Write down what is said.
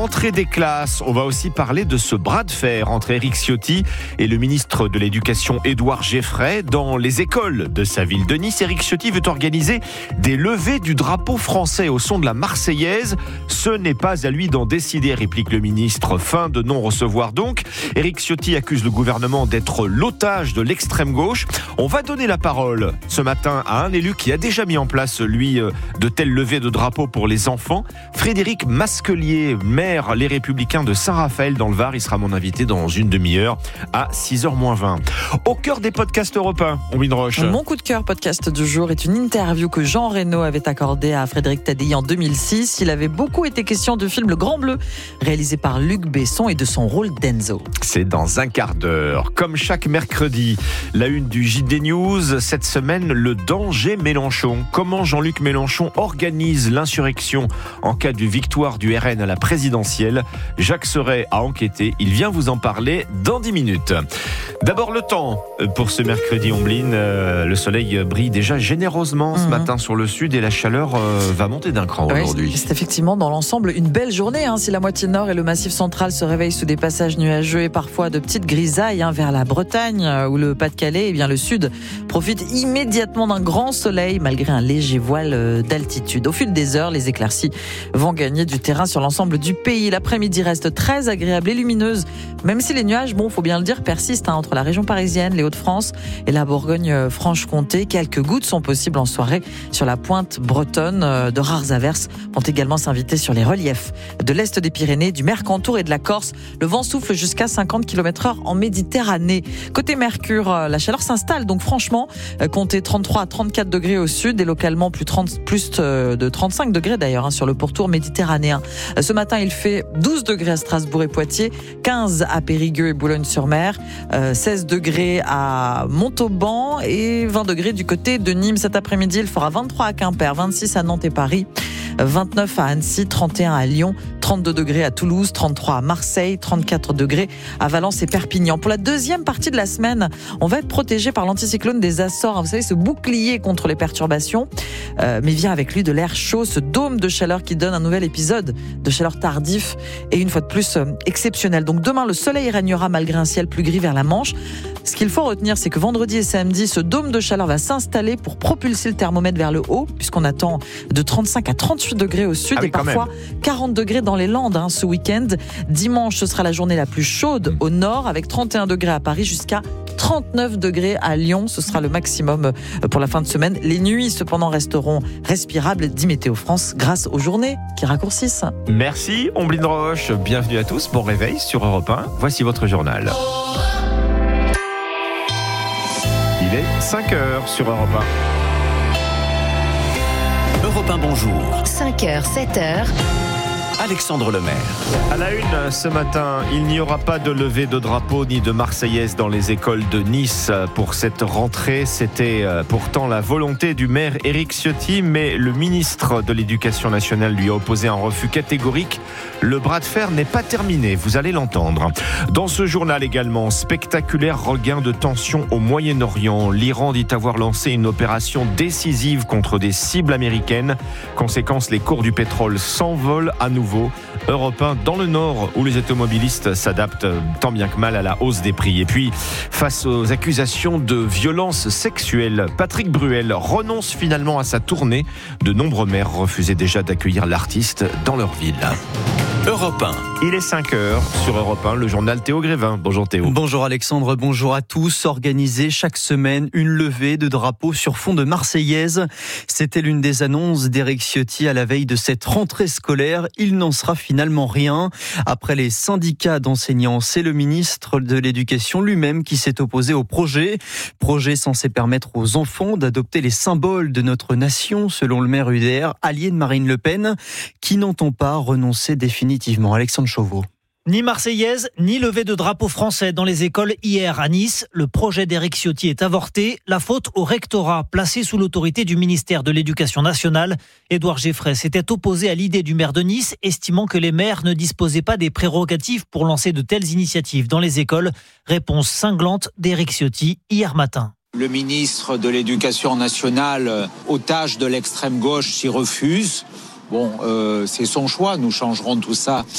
rentrée des classes. On va aussi parler de ce bras de fer entre Éric Ciotti et le ministre de l'Éducation Édouard Geoffrey. Dans les écoles de sa ville de Nice, Éric Ciotti veut organiser des levées du drapeau français au son de la Marseillaise. Ce n'est pas à lui d'en décider, réplique le ministre. Fin de non-recevoir donc. Éric Ciotti accuse le gouvernement d'être l'otage de l'extrême gauche. On va donner la parole ce matin à un élu qui a déjà mis en place, lui, de telles levées de drapeau pour les enfants. Frédéric Masquelier, maire Les Républicains de Saint-Raphaël dans le Var. Il sera mon invité dans une demi-heure à 6h-20. Au cœur des podcasts européens, Omblin Roche. Mon coup de cœur podcast du jour est une interview que Jean Reno avait accordée à Frédéric Tadei en 2006. Il avait beaucoup été question du film Le Grand Bleu, réalisé par Luc Besson, et de son rôle d'Enzo. C'est dans un quart d'heure. Comme chaque mercredi, la une du JD News, cette semaine, le danger Mélenchon. Comment Jean-Luc Mélenchon organise l'insurrection en cas de victoire du RN à la présidentielle. Jacques Serret a enquêté. Il vient vous en parler dans 10 minutes. D'abord, le temps pour ce mercredi, Omblin. Le soleil brille déjà généreusement ce matin sur le sud et la chaleur va monter d'un cran aujourd'hui. C'est effectivement dans l'ensemble une belle journée. Si la moitié nord et le massif central se réveillent sous des passages nuageux et parfois de petites grisailles vers la Bretagne ou le Pas-de-Calais, le sud profite immédiatement d'un grand soleil malgré un léger voile d'altitude. Au fil des heures, les éclaircies vont gagner du terrain sur l'ensemble du pays. L'après-midi reste très agréable et lumineuse, même si les nuages, faut bien le dire, persistent entre la région parisienne, les Hauts-de-France et la Bourgogne-Franche-Comté. Quelques gouttes sont possibles en soirée sur la pointe bretonne. De rares averses vont également s'inviter sur les reliefs de l'est des Pyrénées, du Mercantour et de la Corse. Le vent souffle jusqu'à 50 km/h en Méditerranée. Côté Mercure, la chaleur s'installe, donc franchement, comptez 33 à 34 degrés au sud et localement plus de 35 degrés d'ailleurs sur le pourtour méditerranéen. Ce matin, il fait 12 degrés à Strasbourg et Poitiers, 15 à Périgueux et Boulogne-sur-Mer, 16 degrés à Montauban et 20 degrés du côté de Nîmes. Cet après-midi, il fera 23 à Quimper, 26 à Nantes et Paris, 29 à Annecy, 31 à Lyon, 32 degrés à Toulouse, 33 à Marseille, 34 degrés à Valence et Perpignan. Pour la deuxième partie de la semaine, on va être protégé par l'anticyclone des Açores. Vous savez, ce bouclier contre les perturbations, mais vient avec lui de l'air chaud, ce dôme de chaleur qui donne un nouvel épisode de chaleur tardif et une fois de plus exceptionnel. Donc demain, le soleil régnera malgré un ciel plus gris vers la Manche. Ce qu'il faut retenir, c'est que vendredi et samedi, ce dôme de chaleur va s'installer pour propulser le thermomètre vers le haut, puisqu'on attend de 35 à 38 degrés au sud et parfois 40 degrés dans les Landes ce week-end. Dimanche, ce sera la journée la plus chaude au nord, avec 31 degrés à Paris jusqu'à 39 degrés à Lyon. Ce sera le maximum pour la fin de semaine. Les nuits, cependant, resteront respirables, dit Météo France, grâce aux journées qui raccourcissent. Merci, Omblin Roche. Bienvenue à tous. Bon réveil sur Europe 1. Voici votre journal. Il est 5h sur Europe 1. Europe 1, bonjour. 5h, 7h. Alexandre Lemaire. À la une ce matin, il n'y aura pas de levée de drapeau ni de Marseillaise dans les écoles de Nice pour cette rentrée. C'était pourtant la volonté du maire Éric Ciotti, mais le ministre de l'Éducation nationale lui a opposé un refus catégorique. Le bras de fer n'est pas terminé, vous allez l'entendre. Dans ce journal également, spectaculaire regain de tension au Moyen-Orient. L'Iran dit avoir lancé une opération décisive contre des cibles américaines. Conséquence, les cours du pétrole s'envolent à nouveau. Europe 1 dans le Nord, où les automobilistes s'adaptent tant bien que mal à la hausse des prix. Et puis, face aux accusations de violences sexuelles, Patrick Bruel renonce finalement à sa tournée. De nombreux maires refusaient déjà d'accueillir l'artiste dans leur ville. Europe 1. Il est 5h sur Europe 1, le journal Théo Grévin. Bonjour Théo. Bonjour Alexandre, bonjour à tous. Organisée chaque semaine une levée de drapeaux sur fond de Marseillaise. C'était l'une des annonces d'Éric Ciotti à la veille de cette rentrée scolaire. Il n'en sera finalement rien. Après les syndicats d'enseignants, c'est le ministre de l'Éducation lui-même qui s'est opposé au projet. Projet censé permettre aux enfants d'adopter les symboles de notre nation, selon le maire UDR, allié de Marine Le Pen, qui n'entend pas renoncer définitivement. Alexandre Chauveau. Ni Marseillaise, ni levée de drapeau français dans les écoles hier à Nice. Le projet d'Éric Ciotti est avorté. La faute au rectorat, placé sous l'autorité du ministère de l'Éducation nationale. Édouard Geoffrey s'était opposé à l'idée du maire de Nice, estimant que les maires ne disposaient pas des prérogatives pour lancer de telles initiatives dans les écoles. Réponse cinglante d'Éric Ciotti hier matin. Le ministre de l'Éducation nationale, otage de l'extrême gauche, s'y refuse. Bon, c'est son choix, nous changerons tout ça